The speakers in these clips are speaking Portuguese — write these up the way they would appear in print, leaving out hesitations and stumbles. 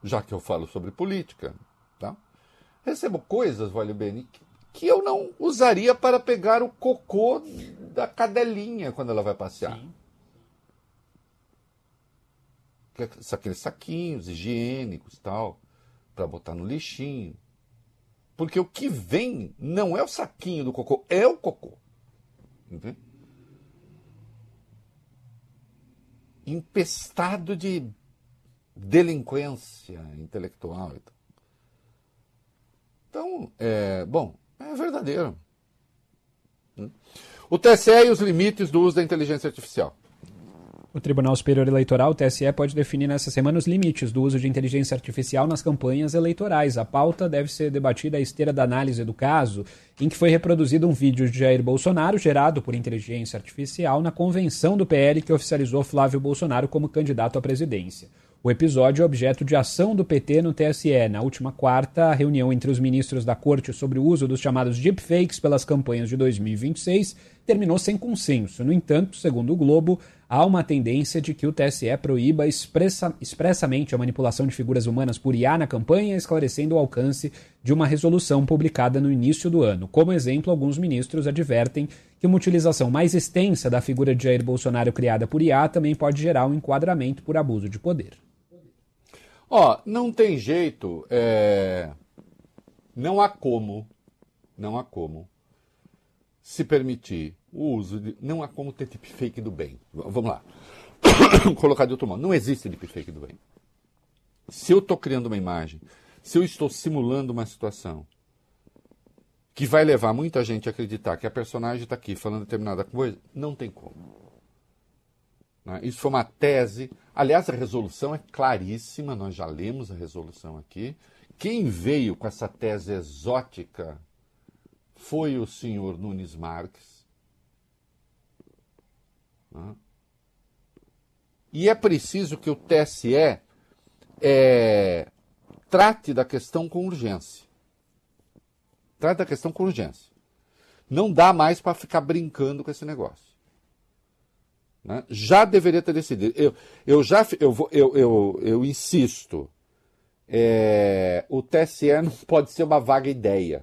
já que eu falo sobre política, tá? Recebo coisas, Valio Bene, que eu não usaria para pegar o cocô da cadelinha quando ela vai passear. Sim. Aqueles saquinhos higiênicos e tal, para botar no lixinho. Porque o que vem não é o saquinho do cocô, é o cocô. Entende? Empestado de delinquência intelectual. Então, é verdadeiro. O TSE e os limites do uso da inteligência artificial. O Tribunal Superior Eleitoral, o TSE, pode definir nessa semana os limites do uso de inteligência artificial nas campanhas eleitorais. A pauta deve ser debatida à esteira da análise do caso, em que foi reproduzido um vídeo de Jair Bolsonaro gerado por inteligência artificial na convenção do PL que oficializou Flávio Bolsonaro como candidato à presidência. O episódio é objeto de ação do PT no TSE. Na última quarta, a reunião entre os ministros da Corte sobre o uso dos chamados deepfakes pelas campanhas de 2026 terminou sem consenso. No entanto, segundo o Globo, há uma tendência de que o TSE proíba expressamente a manipulação de figuras humanas por IA na campanha, esclarecendo o alcance de uma resolução publicada no início do ano. Como exemplo, alguns ministros advertem que uma utilização mais extensa da figura de Jair Bolsonaro criada por IA também pode gerar um enquadramento por abuso de poder. Não tem jeito, não há como se permitir o uso de... Não há como ter deepfake do bem. Vamos lá. Colocar de outro modo. Não existe deepfake do bem. Se eu estou criando uma imagem, se eu estou simulando uma situação que vai levar muita gente a acreditar que a personagem está aqui falando determinada coisa, não tem como. Isso foi uma tese. Aliás, a resolução é claríssima, nós já lemos a resolução aqui. Quem veio com essa tese exótica foi o senhor Nunes Marques. E é preciso que o TSE trate da questão com urgência. Trate da questão com urgência. Não dá mais para ficar brincando com esse negócio. Já deveria ter decidido. Eu insisto. O TSE não pode ser uma vaga ideia.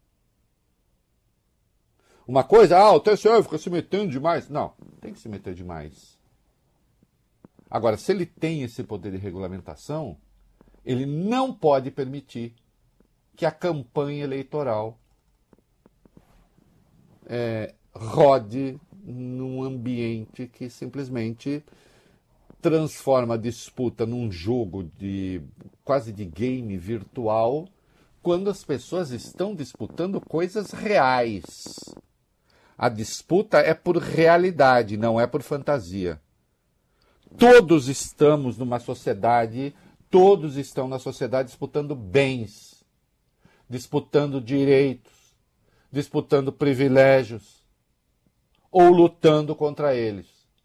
Uma coisa, o TSE fica se metendo demais. Não, tem que se meter demais. Agora, se ele tem esse poder de regulamentação, ele não pode permitir que a campanha eleitoral rode num ambiente que simplesmente transforma a disputa num jogo quase de game virtual, quando as pessoas estão disputando coisas reais. A disputa é por realidade, não é por fantasia. Todos estamos numa sociedade, todos estão na sociedade disputando bens, disputando direitos, disputando privilégios, ou lutando contra eles.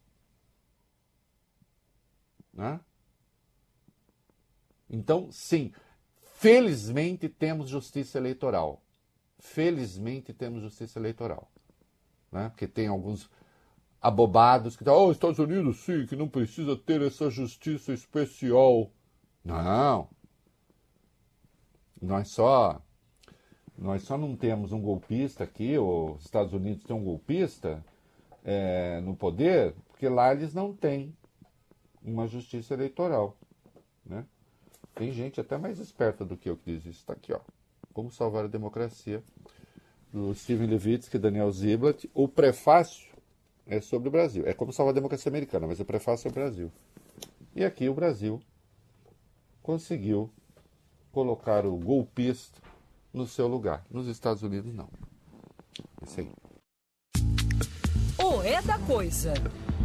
Então, sim, felizmente temos justiça eleitoral. Felizmente temos justiça eleitoral. Porque tem alguns abobados que estão, Estados Unidos, sim, que não precisa ter essa justiça especial. Não. Nós só não temos um golpista aqui, os Estados Unidos tem um golpista no poder, porque lá eles não têm uma justiça eleitoral. Tem gente até mais esperta do que eu que diz isso. Está aqui, Como Salvar a Democracia, do Steven Levitsky e Daniel Ziblatt. O prefácio é sobre o Brasil. É Como Salvar a Democracia Americana, mas o prefácio é o Brasil. E aqui o Brasil conseguiu colocar o golpista no seu lugar. Nos Estados Unidos, não. Isso aí. O É da Coisa.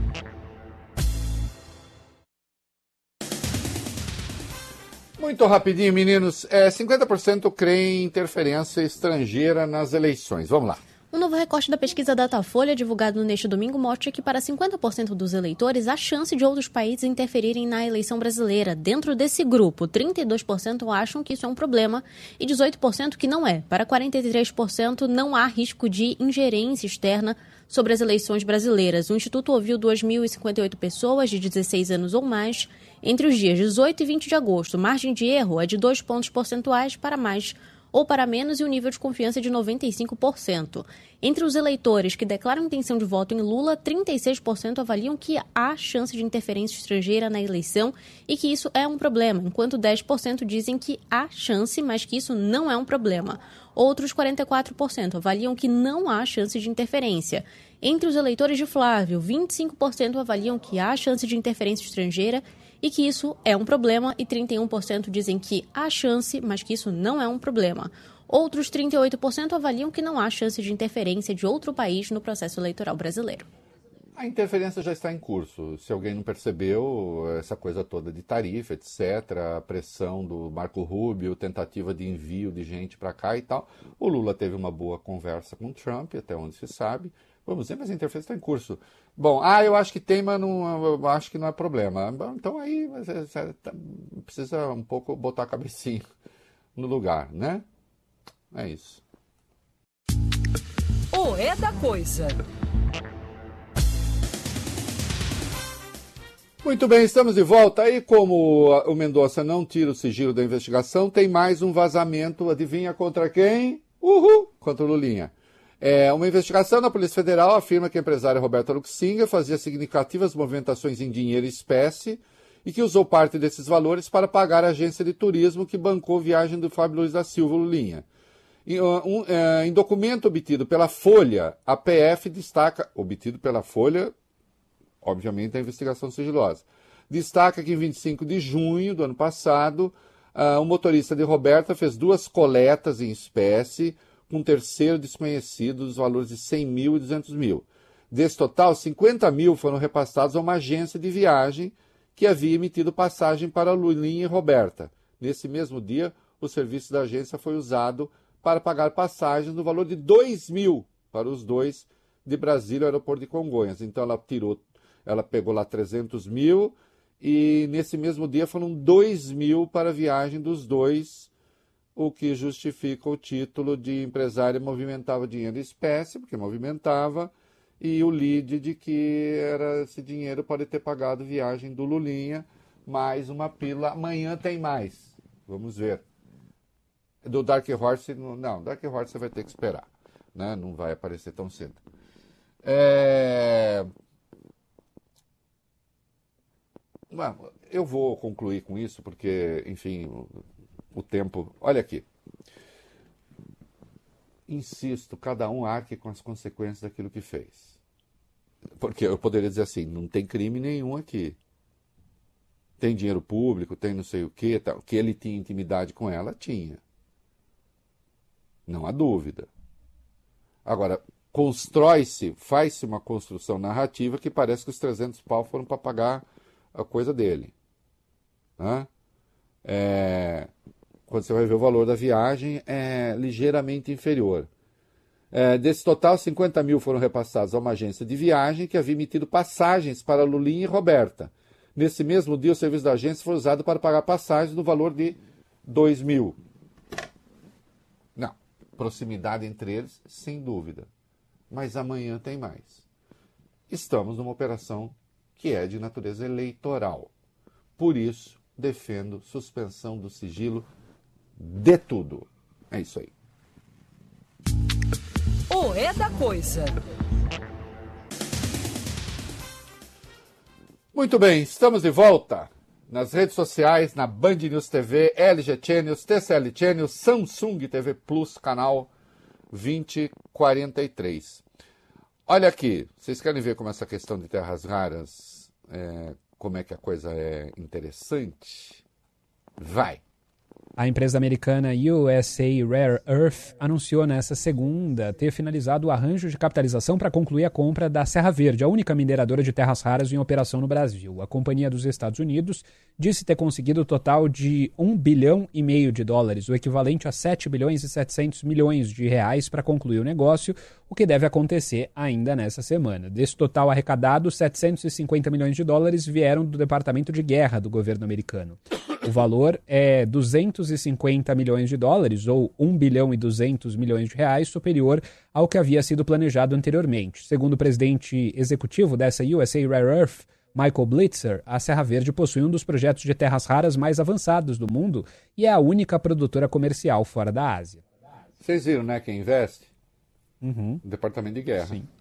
Muito rapidinho, meninos. 50% creem em interferência estrangeira nas eleições. Vamos lá. Um novo recorte da pesquisa Datafolha, divulgado neste domingo, mostra que para 50% dos eleitores há chance de outros países interferirem na eleição brasileira. Dentro desse grupo, 32% acham que isso é um problema e 18% que não é. Para 43% não há risco de ingerência externa sobre as eleições brasileiras. O Instituto ouviu 2.058 pessoas de 16 anos ou mais entre os dias 18 e 20 de agosto. Margem de erro é de 2 pontos percentuais para mais ou para menos e o nível de confiança é de 95%. Entre os eleitores que declaram intenção de voto em Lula, 36% avaliam que há chance de interferência estrangeira na eleição e que isso é um problema, enquanto 10% dizem que há chance, mas que isso não é um problema. Outros 44% avaliam que não há chance de interferência. Entre os eleitores de Flávio, 25% avaliam que há chance de interferência estrangeira e que isso é um problema, e 31% dizem que há chance, mas que isso não é um problema. Outros 38% avaliam que não há chance de interferência de outro país no processo eleitoral brasileiro. A interferência já está em curso. Se alguém não percebeu, essa coisa toda de tarifa, etc., a pressão do Marco Rubio, tentativa de envio de gente para cá e tal. O Lula teve uma boa conversa com o Trump, até onde se sabe. Vamos ver, mas a interferência está em curso. Bom, eu acho que tem, mas não, acho que não é problema. Então aí você precisa um pouco botar a cabecinha no lugar, né? É isso. O É da Coisa. Muito bem, estamos de volta. E como o Mendonça não tira o sigilo da investigação, tem mais um vazamento. Adivinha contra quem? Contra o Lulinha. Uma investigação da Polícia Federal afirma que a empresária Roberta Luxinger fazia significativas movimentações em dinheiro e espécie e que usou parte desses valores para pagar a agência de turismo que bancou a viagem do Fábio Luiz da Silva Lulinha. Em documento obtido pela Folha, a PF destaca, obtido pela Folha, obviamente a investigação sigilosa, destaca que em 25 de junho do ano passado, o motorista de Roberta fez 2 coletas em espécie com um terceiro desconhecido dos valores de 100 mil e 200 mil. Desse total, 50 mil foram repassados a uma agência de viagem que havia emitido passagem para Lulinha e Roberta. Nesse mesmo dia, o serviço da agência foi usado para pagar passagens no valor de 2 mil para os dois de Brasília ao aeroporto de Congonhas. Então ela pegou lá 300 mil e nesse mesmo dia foram 2 mil para a viagem dos dois, o que justifica o título de empresária movimentava dinheiro em espécie, porque movimentava, e o lead de que esse dinheiro pode ter pagado viagem do Lulinha, mais uma pílula. Amanhã tem mais. Vamos ver. Do Dark Horse, não, Dark Horse você vai ter que esperar, né? Não vai aparecer tão cedo. Eu vou concluir com isso, porque, enfim, o tempo... Olha aqui. Insisto, cada um arque com as consequências daquilo que fez. Porque eu poderia dizer assim, não tem crime nenhum aqui. Tem dinheiro público, tem não sei o quê, tal. Que ele tinha intimidade com ela, tinha. Não há dúvida. Agora, faz-se uma construção narrativa que parece que os 300 pau foram para pagar a coisa dele. Né? Quando você vai ver o valor da viagem, é ligeiramente inferior. Desse total, 50 mil foram repassados a uma agência de viagem que havia emitido passagens para Lulinha e Roberta. Nesse mesmo dia, o serviço da agência foi usado para pagar passagens no valor de 2 mil. Não, proximidade entre eles, sem dúvida. Mas amanhã tem mais. Estamos numa operação que é de natureza eleitoral. Por isso, defendo suspensão do sigilo de tudo. É isso aí. O É da Coisa. Muito bem, estamos de volta nas redes sociais, na Band News TV, LG Channels, TCL Channels, Samsung TV Plus, canal 2043. Olha aqui, vocês querem ver como essa questão de terras raras, como é que a coisa é interessante? Vai! A empresa americana USA Rare Earth anunciou nesta segunda ter finalizado o arranjo de capitalização para concluir a compra da Serra Verde, a única mineradora de terras raras em operação no Brasil. A companhia dos Estados Unidos disse ter conseguido o total de $1,5 bilhão, o equivalente a 7 bilhões e 700 milhões de reais para concluir o negócio, o que deve acontecer ainda nessa semana. Desse total arrecadado, 750 milhões de dólares vieram do Departamento de Guerra do governo americano. O valor é 250 milhões de dólares, ou 1 bilhão e 200 milhões de reais, superior ao que havia sido planejado anteriormente. Segundo o presidente executivo dessa USA Rare Earth, Michael Blitzer, a Serra Verde possui um dos projetos de terras raras mais avançados do mundo e é a única produtora comercial fora da Ásia. Vocês viram, né, quem investe? Uhum. O Departamento de Guerra. Sim.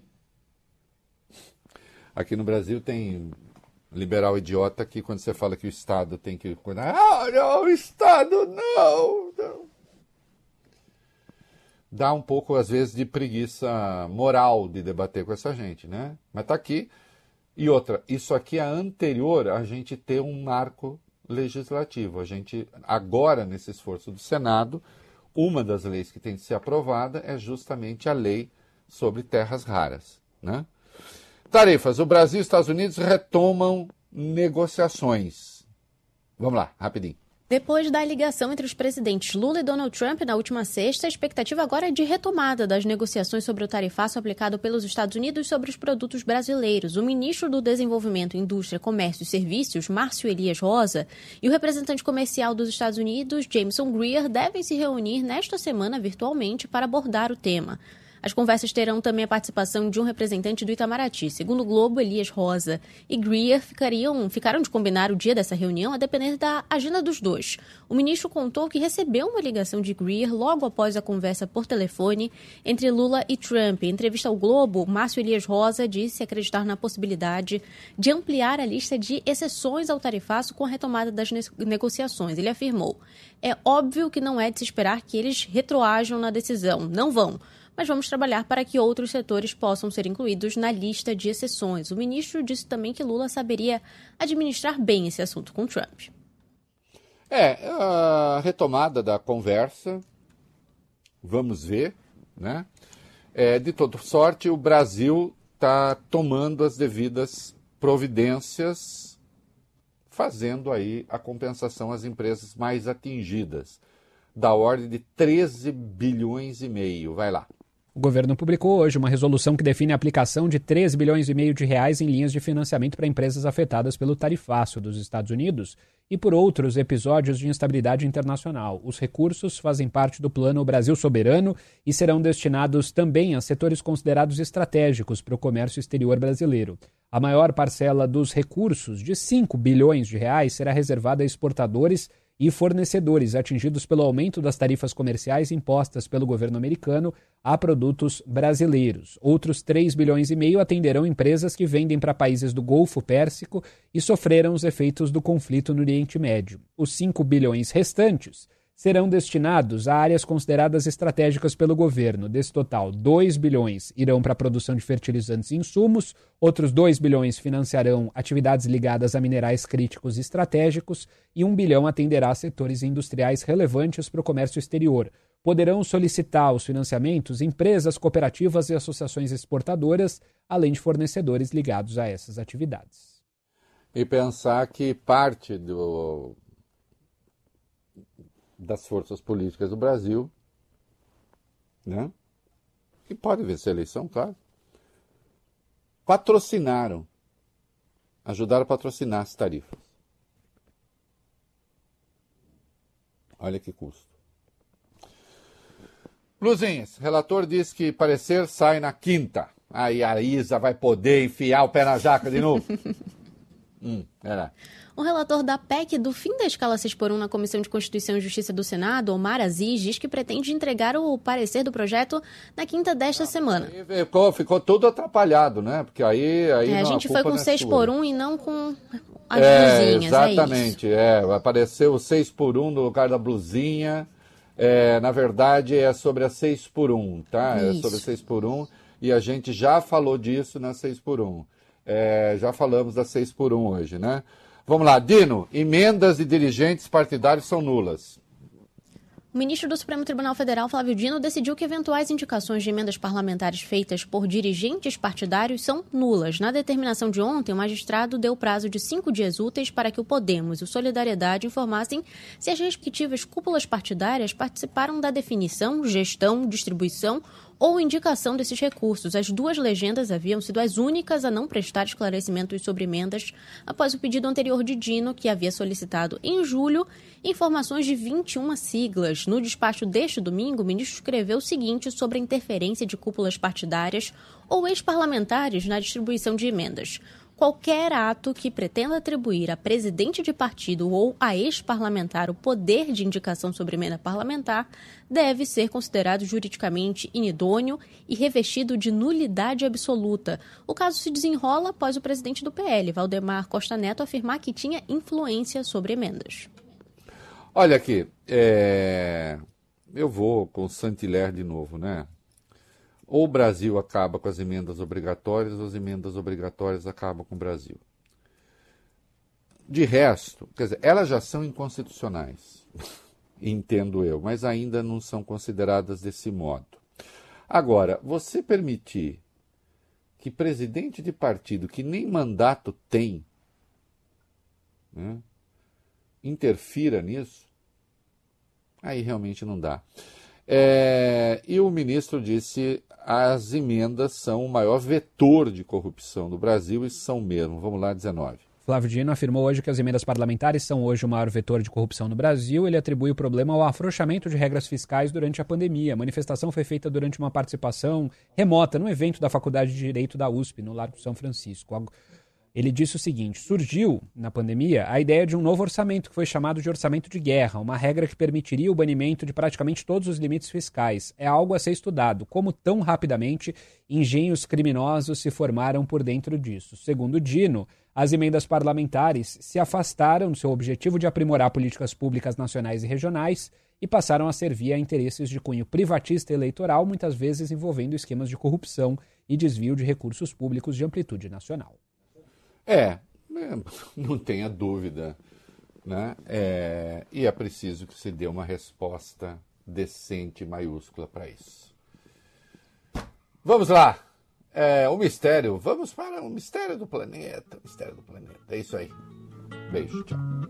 Aqui no Brasil tem liberal idiota que quando você fala que o Estado tem que cuidar, não, o Estado não. Dá um pouco, às vezes, de preguiça moral de debater com essa gente, né? Mas tá aqui. E outra, isso aqui é anterior a gente ter um marco legislativo. A gente, agora, nesse esforço do Senado, uma das leis que tem de ser aprovada é justamente a lei sobre terras raras, né? Tarefas. O Brasil e os Estados Unidos retomam negociações. Vamos lá, rapidinho. Depois da ligação entre os presidentes Lula e Donald Trump na última sexta, a expectativa agora é de retomada das negociações sobre o tarifaço aplicado pelos Estados Unidos sobre os produtos brasileiros. O ministro do Desenvolvimento, Indústria, Comércio e Serviços, Márcio Elias Rosa, e o representante comercial dos Estados Unidos, Jameson Greer, devem se reunir nesta semana virtualmente para abordar o tema. As conversas terão também a participação de um representante do Itamaraty. Segundo o Globo, Elias Rosa e Greer ficaram de combinar o dia dessa reunião a depender da agenda dos dois. O ministro contou que recebeu uma ligação de Greer logo após a conversa por telefone entre Lula e Trump. Em entrevista ao Globo, Márcio Elias Rosa disse acreditar na possibilidade de ampliar a lista de exceções ao tarifaço com a retomada das negociações. Ele afirmou: é óbvio que não é de se esperar que eles retroajam na decisão. Não vão. Mas vamos trabalhar para que outros setores possam ser incluídos na lista de exceções. O ministro disse também que Lula saberia administrar bem esse assunto com Trump. A retomada da conversa, vamos ver, né? De toda sorte, o Brasil está tomando as devidas providências, fazendo aí a compensação às empresas mais atingidas, da ordem de 13 bilhões e meio. Vai lá. O governo publicou hoje uma resolução que define a aplicação de 13 bilhões e meio de reais em linhas de financiamento para empresas afetadas pelo tarifaço dos Estados Unidos e por outros episódios de instabilidade internacional. Os recursos fazem parte do Plano Brasil Soberano e serão destinados também a setores considerados estratégicos para o comércio exterior brasileiro. A maior parcela dos recursos, de 5 bilhões de reais, será reservada a exportadores e fornecedores atingidos pelo aumento das tarifas comerciais impostas pelo governo americano a produtos brasileiros. Outros 3 bilhões e meio atenderão empresas que vendem para países do Golfo Pérsico e sofreram os efeitos do conflito no Oriente Médio. Os 5 bilhões restantes serão destinados a áreas consideradas estratégicas pelo governo. Desse total, 2 bilhões irão para a produção de fertilizantes e insumos, outros 2 bilhões financiarão atividades ligadas a minerais críticos e estratégicos e 1 bilhão atenderá a setores industriais relevantes para o comércio exterior. Poderão solicitar os financiamentos empresas, cooperativas e associações exportadoras, além de fornecedores ligados a essas atividades. E pensar que parte das forças políticas do Brasil, né, que pode vencer a eleição, claro, ajudaram a patrocinar as tarifas. Olha que custo. Luzinhas, relator diz que parecer sai na quinta. Aí a Isa vai poder enfiar o pé na jaca de novo. Era. O relator da PEC do fim da escala 6x1 na Comissão de Constituição e Justiça do Senado, Omar Aziz, diz que pretende entregar o parecer do projeto na quinta desta semana. Ficou tudo atrapalhado, né? Porque aí a gente foi com 6x1 e não com as blusinhas. Exatamente. Apareceu o 6x1 no lugar da blusinha. Na verdade, é sobre a 6x1, tá? Isso. É sobre a 6x1 e a gente já falou disso na 6x1. Já falamos da 6x1 hoje, né? Vamos lá, Dino, emendas de dirigentes partidários são nulas. O ministro do Supremo Tribunal Federal, Flávio Dino, decidiu que eventuais indicações de emendas parlamentares feitas por dirigentes partidários são nulas. Na determinação de ontem, o magistrado deu prazo de 5 dias úteis para que o Podemos e o Solidariedade informassem se as respectivas cúpulas partidárias participaram da definição, gestão, distribuição ou indicação desses recursos. As duas legendas haviam sido as únicas a não prestar esclarecimentos sobre emendas após o pedido anterior de Dino, que havia solicitado em julho informações de 21 siglas. No despacho deste domingo, o ministro escreveu o seguinte sobre a interferência de cúpulas partidárias ou ex-parlamentares na distribuição de emendas. Qualquer ato que pretenda atribuir a presidente de partido ou a ex-parlamentar o poder de indicação sobre emenda parlamentar deve ser considerado juridicamente inidôneo e revestido de nulidade absoluta. O caso se desenrola após o presidente do PL, Valdemar Costa Neto, afirmar que tinha influência sobre emendas. Olha aqui, eu vou com o Saint-Hilaire de novo, né? Ou o Brasil acaba com as emendas obrigatórias, ou as emendas obrigatórias acabam com o Brasil. De resto, quer dizer, elas já são inconstitucionais, entendo eu, mas ainda não são consideradas desse modo. Agora, você permitir que presidente de partido que nem mandato tem, né, interfira nisso, aí realmente não dá. E o ministro disse as emendas são o maior vetor de corrupção do Brasil e são mesmo. Vamos lá, 19. Flávio Dino afirmou hoje que as emendas parlamentares são hoje o maior vetor de corrupção no Brasil. Ele atribui o problema ao afrouxamento de regras fiscais durante a pandemia. A manifestação foi feita durante uma participação remota num evento da Faculdade de Direito da USP, no Largo São Francisco. Ele disse o seguinte: surgiu, na pandemia, a ideia de um novo orçamento, que foi chamado de orçamento de guerra, uma regra que permitiria o banimento de praticamente todos os limites fiscais. É algo a ser estudado, como tão rapidamente engenhos criminosos se formaram por dentro disso. Segundo Dino, as emendas parlamentares se afastaram do seu objetivo de aprimorar políticas públicas nacionais e regionais e passaram a servir a interesses de cunho privatista e eleitoral, muitas vezes envolvendo esquemas de corrupção e desvio de recursos públicos de amplitude nacional. Não tenha dúvida, né? E é preciso que se dê uma resposta decente e maiúscula para isso. Vamos lá, o mistério, vamos para o mistério do planeta, É isso aí. Beijo, tchau.